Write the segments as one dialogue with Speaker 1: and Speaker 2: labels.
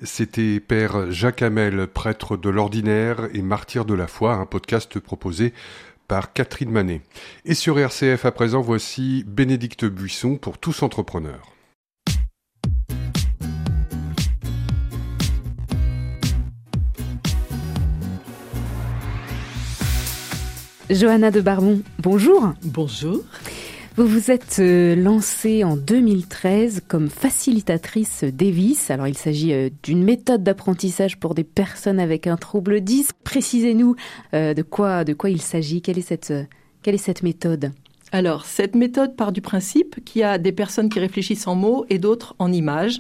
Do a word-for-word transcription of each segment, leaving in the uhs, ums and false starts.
Speaker 1: C'était Père Jacques Hamel, prêtre de l'ordinaire et martyr de la foi, un podcast proposé par Catherine Manet. Et sur R C F à présent, voici Bénédicte Buisson pour Tous Entrepreneurs.
Speaker 2: Johanna de Barbon, bonjour.
Speaker 3: Bonjour.
Speaker 2: Vous vous êtes euh, lancée en deux mille treize comme facilitatrice Davis. Alors il s'agit euh, d'une méthode d'apprentissage pour des personnes avec un trouble dys. Précisez-nous euh, de quoi, de quoi il s'agit, quelle est cette, euh, quelle est cette méthode ?
Speaker 3: Alors, cette méthode part du principe qu'il y a des personnes qui réfléchissent en mots et d'autres en images.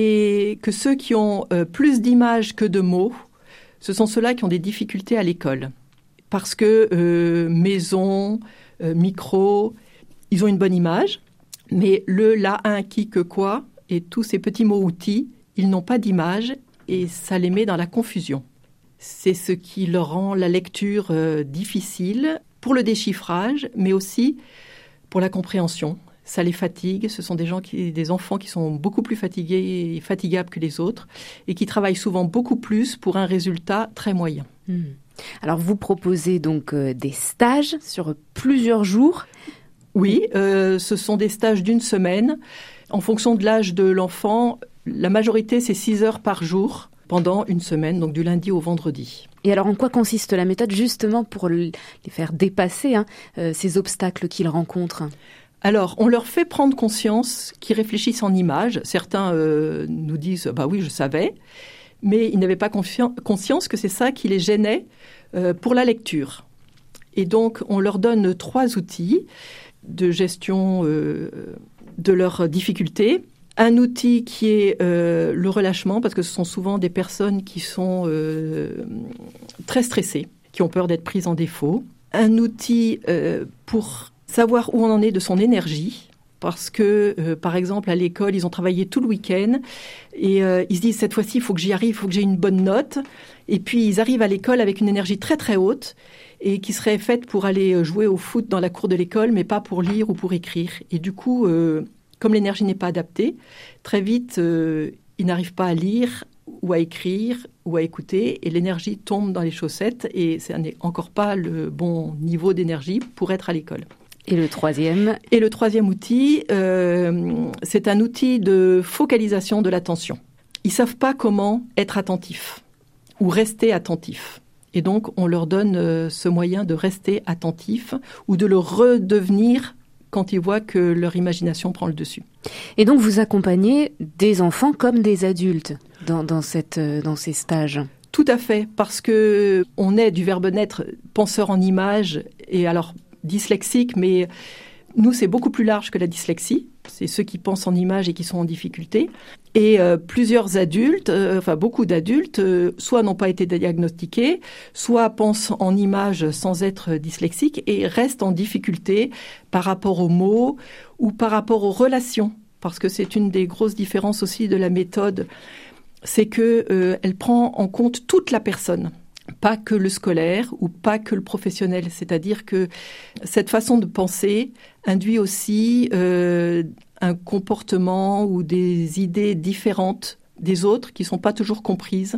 Speaker 3: Et que ceux qui ont euh, plus d'images que de mots, ce sont ceux-là qui ont des difficultés à l'école. Parce que euh, maison, euh, micro, ils ont une bonne image, mais le, la, un, qui, que, quoi, et tous ces petits mots-outils, ils n'ont pas d'image et ça les met dans la confusion. C'est ce qui leur rend la lecture euh, difficile pour le déchiffrage, mais aussi pour la compréhension. Ça les fatigue. Ce sont des gens qui, des enfants qui sont beaucoup plus fatigués et fatigables que les autres et qui travaillent souvent beaucoup plus pour un résultat très moyen.
Speaker 2: Mmh. Alors, vous proposez donc euh, des stages sur plusieurs jours.
Speaker 3: Oui, euh, ce sont des stages d'une semaine. En fonction de l'âge de l'enfant, la majorité, c'est six heures par jour pendant une semaine, donc du lundi au vendredi.
Speaker 2: Et alors, en quoi consiste la méthode, justement, pour les faire dépasser hein, euh, ces obstacles qu'ils rencontrent ?
Speaker 3: Alors, on leur fait prendre conscience qu'ils réfléchissent en images. Certains euh, nous disent « bah oui, je savais », mais ils n'avaient pas confi- conscience que c'est ça qui les gênait euh, pour la lecture. Et donc, on leur donne trois outils de gestion euh, de leurs difficultés. Un outil qui est euh, le relâchement, parce que ce sont souvent des personnes qui sont euh, très stressées, qui ont peur d'être prises en défaut. Un outil euh, pour savoir où on en est de son énergie, parce que, euh, par exemple, à l'école, ils ont travaillé tout le week-end et euh, ils se disent, cette fois-ci, il faut que j'y arrive, il faut que j'ai une bonne note. Et puis, ils arrivent à l'école avec une énergie très, très haute et qui serait faite pour aller jouer au foot dans la cour de l'école, mais pas pour lire ou pour écrire. Et du coup, euh, comme l'énergie n'est pas adaptée, très vite, euh, ils n'arrivent pas à lire ou à écrire ou à écouter et l'énergie tombe dans les chaussettes et ce n'est encore pas le bon niveau d'énergie pour être à l'école.
Speaker 2: Et le troisième
Speaker 3: Et le troisième outil, euh, c'est un outil de focalisation de l'attention. Ils ne savent pas comment être attentifs ou rester attentifs. Et donc, on leur donne euh, ce moyen de rester attentifs ou de le redevenir quand ils voient que leur imagination prend le dessus.
Speaker 2: Et donc, vous accompagnez des enfants comme des adultes dans, dans, cette, dans ces stages ?
Speaker 3: Tout à fait, parce qu'on est du verbe naître penseur en images et alors dyslexique, mais nous, c'est beaucoup plus large que la dyslexie. C'est ceux qui pensent en images et qui sont en difficulté. Et euh, plusieurs adultes, euh, enfin beaucoup d'adultes, euh, soit n'ont pas été diagnostiqués, soit pensent en images sans être dyslexiques et restent en difficulté par rapport aux mots ou par rapport aux relations. Parce que c'est une des grosses différences aussi de la méthode, c'est qu'elle euh, prend en compte toute la personne. Pas que le scolaire ou pas que le professionnel. C'est-à-dire que cette façon de penser induit aussi euh, un comportement ou des idées différentes des autres qui ne sont pas toujours comprises.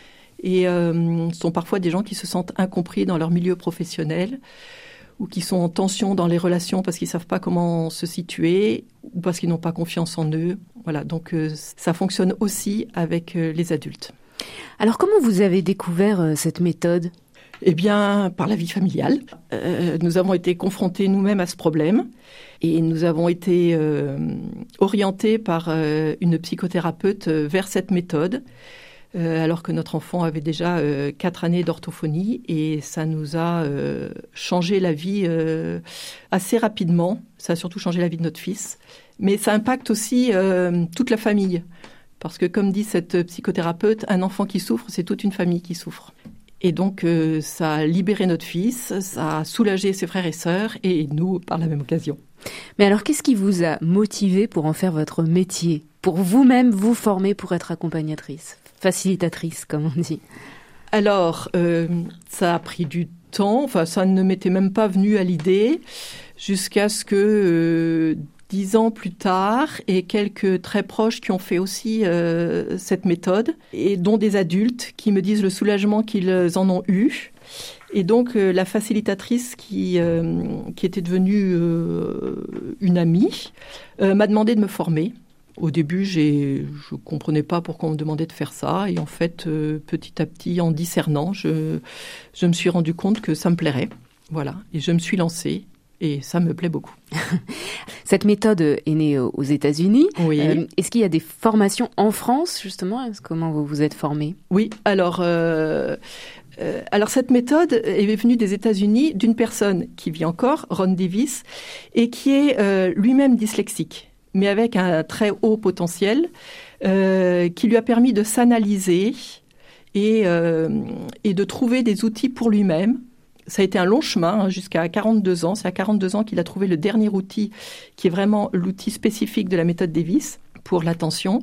Speaker 3: Et euh, ce sont parfois des gens qui se sentent incompris dans leur milieu professionnel ou qui sont en tension dans les relations parce qu'ils ne savent pas comment se situer ou parce qu'ils n'ont pas confiance en eux. Voilà, donc euh, ça fonctionne aussi avec euh, les adultes.
Speaker 2: Alors, comment vous avez découvert euh, cette méthode ?
Speaker 3: Eh bien, par la vie familiale. Euh, nous avons été confrontés nous-mêmes à ce problème et nous avons été euh, orientés par euh, une psychothérapeute euh, vers cette méthode, euh, alors que notre enfant avait déjà euh, quatre années d'orthophonie et ça nous a euh, changé la vie euh, assez rapidement. Ça a surtout changé la vie de notre fils. Mais ça impacte aussi euh, toute la famille. Parce que, comme dit cette psychothérapeute, un enfant qui souffre, c'est toute une famille qui souffre. Et donc, euh, ça a libéré notre fils, ça a soulagé ses frères et sœurs, et nous, par la même occasion.
Speaker 2: Mais alors, qu'est-ce qui vous a motivé pour en faire votre métier ? Pour vous-même vous former pour être accompagnatrice, facilitatrice, comme on dit ?
Speaker 3: Alors, euh, ça a pris du temps, enfin, ça ne m'était même pas venu à l'idée, jusqu'à ce que, euh, dix ans plus tard et quelques très proches qui ont fait aussi euh, cette méthode, et dont des adultes qui me disent le soulagement qu'ils en ont eu. Et donc euh, la facilitatrice qui, euh, qui était devenue euh, une amie euh, m'a demandé de me former. Au début, j'ai, je ne comprenais pas pourquoi on me demandait de faire ça. Et en fait, euh, petit à petit, en discernant, je, je me suis rendu compte que ça me plairait. Voilà. Et je me suis lancée. Et ça me plaît beaucoup.
Speaker 2: Cette méthode est née aux États-Unis.
Speaker 3: Oui.
Speaker 2: Euh, est-ce qu'il y a des formations en France, justement ? Comment vous vous êtes formée ?
Speaker 3: Oui. Alors, euh, euh, alors, cette méthode est venue des États-Unis d'une personne qui vit encore, Ron Davis, et qui est euh, lui-même dyslexique, mais avec un très haut potentiel, euh, qui lui a permis de s'analyser et, euh, et de trouver des outils pour lui-même. Ça a été un long chemin, hein, jusqu'à quarante-deux ans. C'est à quarante-deux ans qu'il a trouvé le dernier outil, qui est vraiment l'outil spécifique de la méthode Davis pour l'attention.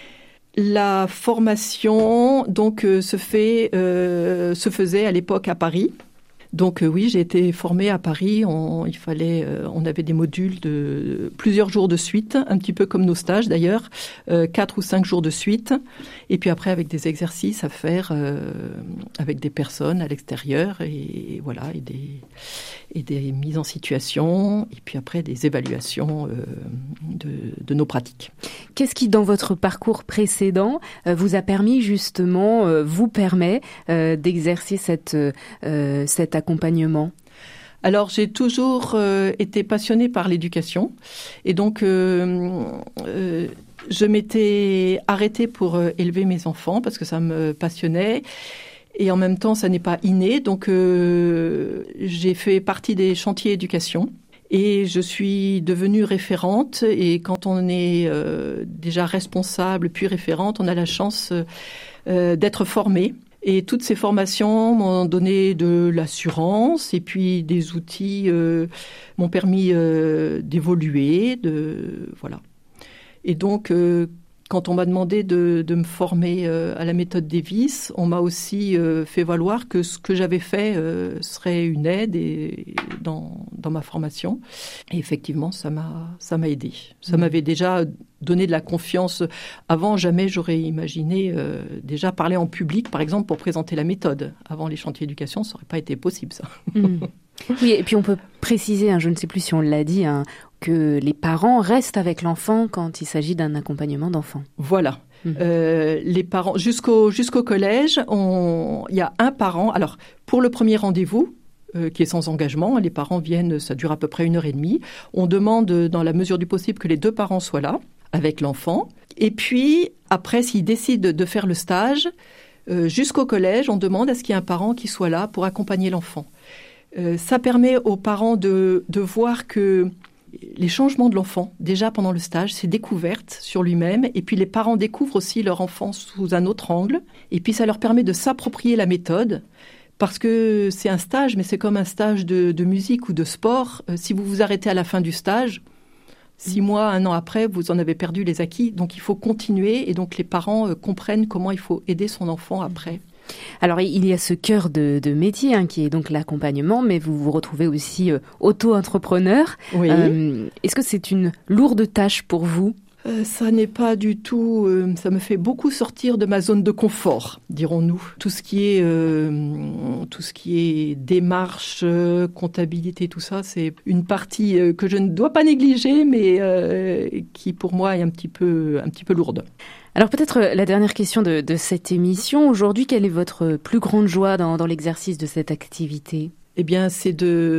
Speaker 3: La formation donc euh, se fait, euh, se faisait à l'époque à Paris. Donc euh, oui, j'ai été formée à Paris. On, il fallait, euh, on avait des modules de plusieurs jours de suite, un petit peu comme nos stages d'ailleurs, euh, quatre ou cinq jours de suite. Et puis après avec des exercices à faire euh, avec des personnes à l'extérieur et, et voilà et des et des mises en situation et puis après des évaluations euh, de, de nos pratiques.
Speaker 2: Qu'est-ce qui dans votre parcours précédent euh, vous a permis justement, euh, vous permet euh, d'exercer cette euh, cet accompagnement ?
Speaker 3: Alors, j'ai toujours euh, été passionnée par l'éducation et donc euh, euh, je m'étais arrêtée pour euh, élever mes enfants parce que ça me passionnait et en même temps, ça n'est pas inné. Donc, euh, j'ai fait partie des chantiers éducation et je suis devenue référente. Et quand on est euh, déjà responsable puis référente, on a la chance euh, d'être formé. Et toutes ces formations m'ont donné de l'assurance et puis des outils euh, m'ont permis euh, d'évoluer, de voilà. Et donc, euh, quand on m'a demandé de, de me former euh, à la méthode Davis, on m'a aussi euh, fait valoir que ce que j'avais fait euh, serait une aide et, dans, dans ma formation. Et effectivement, ça m'a, ça m'a aidé. Ça mmh. m'avait déjà donné de la confiance. Avant, jamais j'aurais imaginé euh, déjà parler en public, par exemple, pour présenter la méthode. Avant les chantiers d'éducation, ça n'aurait pas été possible, ça.
Speaker 2: Mmh. Oui, et puis on peut préciser, hein, je ne sais plus si on l'a dit, hein, que les parents restent avec l'enfant quand il s'agit d'un accompagnement d'enfant.
Speaker 3: Voilà. Mmh. Euh, les parents, jusqu'au, jusqu'au collège, on, il y a un parent. Alors, pour le premier rendez-vous, euh, qui est sans engagement, les parents viennent, ça dure à peu près une heure et demie. On demande, dans la mesure du possible, que les deux parents soient là, avec l'enfant. Et puis, après, s'ils décident de faire le stage, euh, jusqu'au collège, on demande à ce qu'il y ait un parent qui soit là pour accompagner l'enfant. Euh, ça permet aux parents de, de voir que les changements de l'enfant, déjà pendant le stage, c'est découverte sur lui-même. Et puis les parents découvrent aussi leur enfant sous un autre angle. Et puis ça leur permet de s'approprier la méthode. Parce que c'est un stage, mais c'est comme un stage de, de musique ou de sport. Euh, si vous vous arrêtez à la fin du stage, six mois, un an après, vous en avez perdu les acquis. Donc il faut continuer. Et donc les parents euh, comprennent comment il faut aider son enfant après.
Speaker 2: Alors, il y a ce cœur de, de métier hein, qui est donc l'accompagnement, mais vous vous retrouvez aussi euh, auto-entrepreneur.
Speaker 3: Oui.
Speaker 2: Euh, est-ce que c'est une lourde tâche pour vous ?
Speaker 3: Euh, ça n'est pas du tout... Euh, ça me fait beaucoup sortir de ma zone de confort, dirons-nous. Tout ce qui est, euh, tout ce qui est démarche, euh, comptabilité, tout ça, c'est une partie euh, que je ne dois pas négliger, mais euh, qui pour moi est un petit peu, un petit peu lourde.
Speaker 2: Alors peut-être la dernière question de, de cette émission. Aujourd'hui, quelle est votre plus grande joie dans, dans l'exercice de cette activité ?
Speaker 3: Eh bien, c'est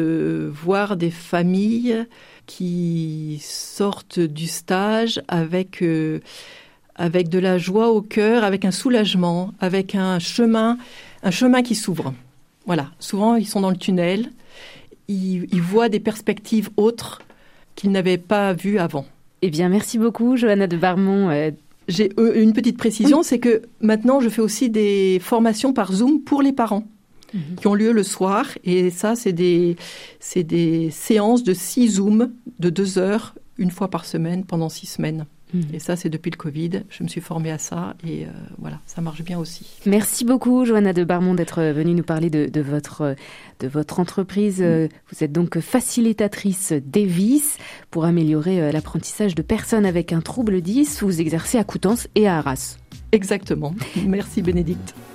Speaker 3: de voir des familles qui sortent du stage avec, euh, avec de la joie au cœur, avec un soulagement, avec un chemin, un chemin qui s'ouvre. Voilà. Souvent, ils sont dans le tunnel. Ils, ils voient des perspectives autres qu'ils n'avaient pas vues avant.
Speaker 2: Eh bien, merci beaucoup, Johanna de Barmont. Euh,
Speaker 3: J'ai une petite précision, oui. C'est que maintenant, je fais aussi des formations par Zoom pour les parents mmh. qui ont lieu le soir. Et ça, c'est des, c'est des séances de six Zooms de deux heures, une fois par semaine, pendant six semaines. Mmh. Et ça, c'est depuis le Covid. Je me suis formée à ça et euh, voilà, ça marche bien aussi.
Speaker 2: Merci beaucoup, Johanna de Barmont, d'être venue nous parler de, de, votre, de votre entreprise. Mmh. Vous êtes donc facilitatrice Davis pour améliorer l'apprentissage de personnes avec un trouble dix. Vous exercez à Coutances et à Arras.
Speaker 3: Exactement. Merci Bénédicte.